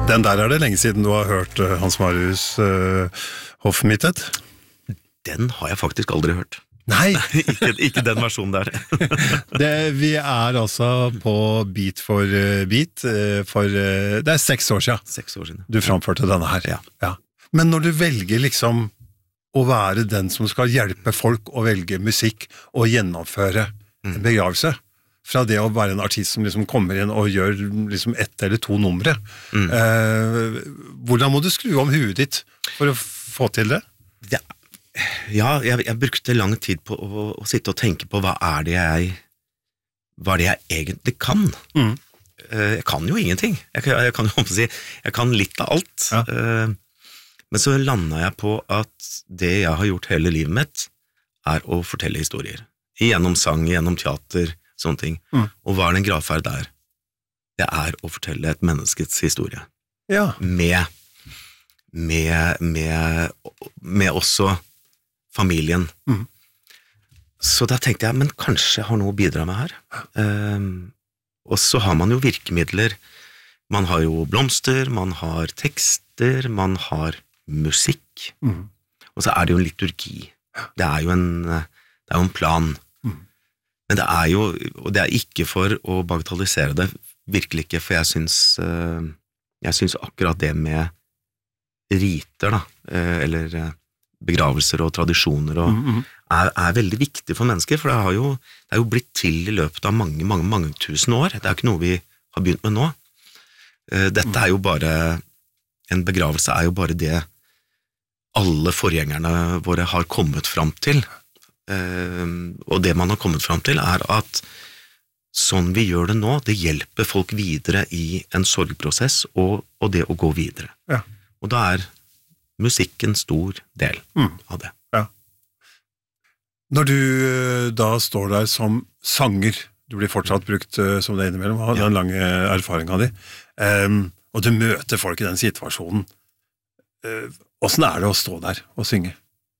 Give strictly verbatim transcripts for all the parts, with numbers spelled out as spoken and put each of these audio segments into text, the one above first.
Den der er det lenge siden du har hørt uh, Hans Marius uh, Hoffmittet? Den har jeg faktisk aldri hørt. Nei! ikke, ikke den versjonen der. det, vi er altså på Beat for uh, Beat, uh, for uh, det er seks år siden. Seks år siden. Du framførte denne her. Ja. ja. Men når du velger liksom å være den som skal hjelpe folk å velge musikk og gjennomføre mm. en begravelse, fra det å være en artist som liksom kommer inn og gjør liksom ett eller to numre, mm. uh, hvordan må du skru om huet ditt for å få til det? Ja. Ja, jeg, jeg brukte lang tid på å, å sitte og tenke på hva er det jeg hva er det jeg egentlig kan. Mm. Uh, jeg kan jo ingenting. Jeg, jeg, kan, jeg, kan, si, jeg kan litt av alt. Ja. Uh, men så landet jeg på at det jeg har gjort hele livet mitt er å fortelle historier. Gjennom sang, gjennom teater, sånne ting. Mm. Og hva er den gravferd der? Det er å fortelle et menneskets historie. Ja. Med, med, med, med også familien. Mm. Så da tenkte jeg, men kanskje jeg har noe å bidra med her. Um, og så har man jo virkemidler. Man har jo blomster, man har tekster, man har musikk. Mm. Og så er det jo en liturgi. Det er jo en, det er jo en plan. Mm. Men det er jo, og det er ikke for å bagatellisere det, virkelig ikke, for jeg synes, uh, jeg synes akkurat det med riter, da, uh, eller begravelser og tradisjoner og, mm-hmm. er, er veldig viktig for mennesker, for det, har jo, det er jo blitt til i løpet av mange, mange, mange tusen år. Det er ikke noe vi har begynt med nå. Dette er jo bare, en begravelse er jo bare det alle forgjengerne våre har kommet fram til. Og det man har kommet fram til er at sånn vi gjør det nå, det hjelper folk videre i en sorgprosess og, og det å gå videre. Ja. Og da er musikk en stor del mm. av det. Ja. Når du da står der som sanger, du blir fortsatt brukt uh, som det innimellom, har ja. den lange erfaringen din, um, og du møter folk i den situasjonen, uh, hvordan er det å stå der og synge?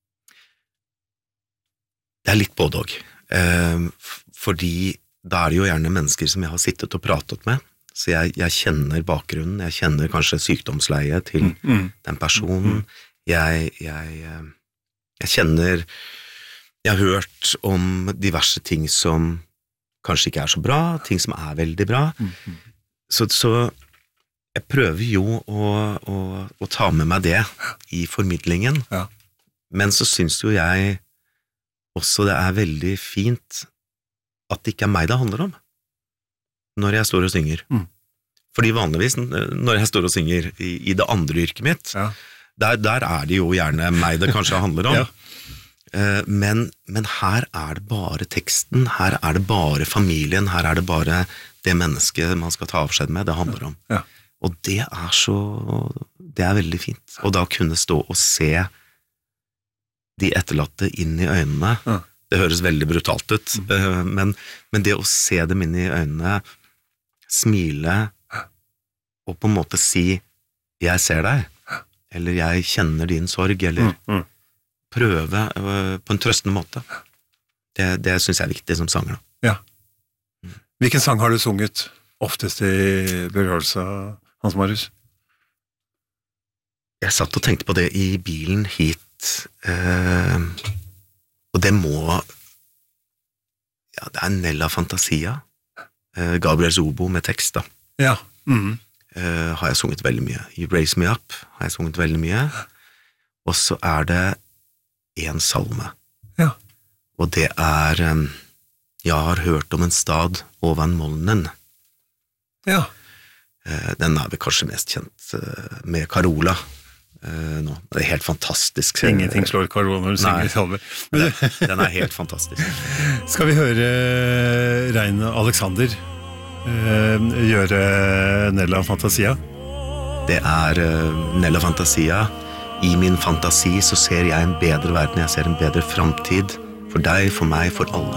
Det er litt både og. Um, fordi da er det jo gjerne mennesker som jeg har sittet og pratet med, så jeg, jeg kjenner bakgrunnen, jeg kjenner kanskje sykdomsleie til mm, mm. den personen, jeg, jeg, jeg kjenner, jeg har hørt om diverse ting som kanskje ikke er så bra, ting som er veldig bra, mm. så, så jeg prøver jo å, å, å ta med meg det i formidlingen, ja. Men så synes jo jeg også det er veldig fint at det ikke er meg det handler om. Når jeg står og synger. Mm. Fordi vanligvis, når jeg står og synger i, i det andre yrket mitt, ja. der, der er det jo gjerne meg det kanskje handler om. Ja. Uh, men, men her er det bare teksten, her er det bare familien, her er det bare det mennesket man skal ta avskjed med, det handler om. Ja. Og det er så, det er veldig fint. Og da kunne stå og se de etterlatte inn i øynene, ja. Det høres veldig brutalt ut, mm. men, men det å se dem inn i øynene, smile, og på en måte si, jeg ser deg, eller jeg kjenner din sorg, eller mm. Mm. prøve uh, på en trøstende måte. Det, det synes jeg er viktig som sanger. Ja. Hvilken sang har du sunget oftest i begravelse, Hans Marius? Jeg satt og tenkte på det i bilen hit, uh, og det må, ja, det er Nella Fantasia, uh, Gabriel Zobo med tekst da. Ja. Mhm. Uh, har jeg sunget veldig mye. You Raise Me Up har jeg sunget veldig mye. Og så er det en salme. Ja. Og det er um, Jeg har hørt om en stad ovan molnen. Ja. Uh, den er vel kanskje mest kjent uh, med Carola uh, nå. Det er helt fantastisk. Ingenting slår Carola når du synger salmer. Men det, den er helt fantastisk. Skal vi høre Rein Alexander gjøre Nella Fantasia? Det er uh, Nella Fantasia. I min fantasi så ser jeg en bedre verden, jeg ser en bedre fremtid for deg, for meg, for alle.